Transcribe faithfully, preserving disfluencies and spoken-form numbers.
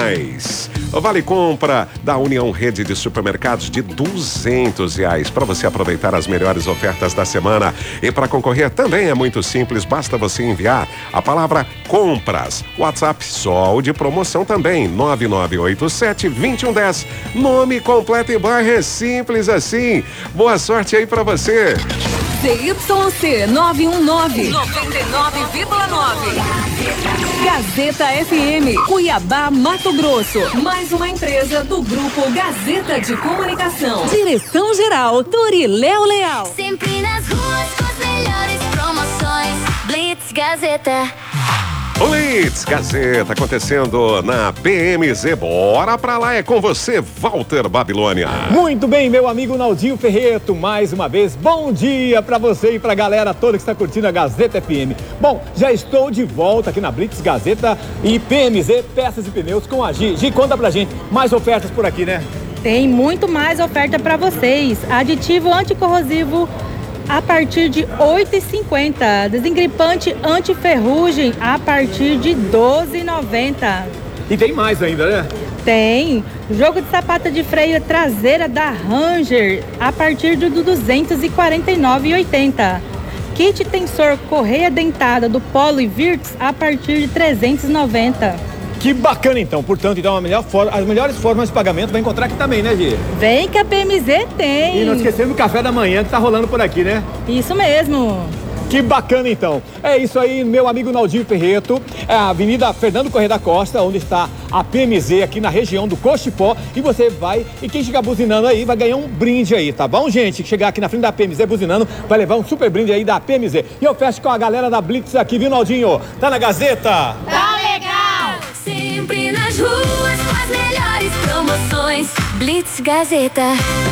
mais. Vale compra da União Rede de Supermercados de duzentos reais para você aproveitar as melhores ofertas da semana. E para concorrer também é muito simples, basta você enviar a palavra compras. WhatsApp só o de promoção também, nove nove oito sete, dois um um zero. Nome completo e bairro é simples assim. Boa sorte aí para você. Z Y C nove um nove, noventa e nove vírgula nove. Gazeta F M, Cuiabá, Mato Grosso. Mais uma empresa do Grupo Gazeta de Comunicação. Direção-geral, Turiléu Leal. Sempre nas ruas com as melhores promoções. Blitz Gazeta. Blitz Gazeta acontecendo na P M Z. Bora pra lá, é com você, Walter Babilônia. Muito bem, meu amigo Naldinho Ferreto, mais uma vez, bom dia pra você e pra galera toda que está curtindo a Gazeta F M. Bom, já estou de volta aqui na Blitz Gazeta e P M Z Peças e Pneus com a Gi. Gi, conta pra gente, mais ofertas por aqui, né? Tem muito mais oferta pra vocês. Aditivo anticorrosivo a partir de oito reais e cinquenta centavos. Desengripante anti-ferrugem a partir de doze reais e noventa centavos. E tem mais ainda, né? Tem. Jogo de sapata de freio traseira da Ranger a partir de duzentos e quarenta e nove reais e oitenta centavos. Kit tensor correia dentada do Polo e Virtus a partir de trezentos e noventa reais. Que bacana então, portanto, então a melhor forma, as melhores formas de pagamento vai encontrar aqui também, né, Gi? Vem que a P M Z tem. E não esquecendo o café da manhã que tá rolando por aqui, né? Isso mesmo. Que bacana então. É isso aí, meu amigo Naldinho Ferreto. É a Avenida Fernando Corrêa da Costa, onde está a P M Z aqui na região do Cochipó. E você vai, e quem chegar buzinando aí vai ganhar um brinde aí, tá bom, gente? Chegar aqui na frente da P M Z buzinando, vai levar um super brinde aí da P M Z. E eu fecho com a galera da Blitz aqui, viu, Naldinho? Tá na Gazeta? Tá legal! Sempre nas ruas com as melhores promoções. Blitz Gazeta.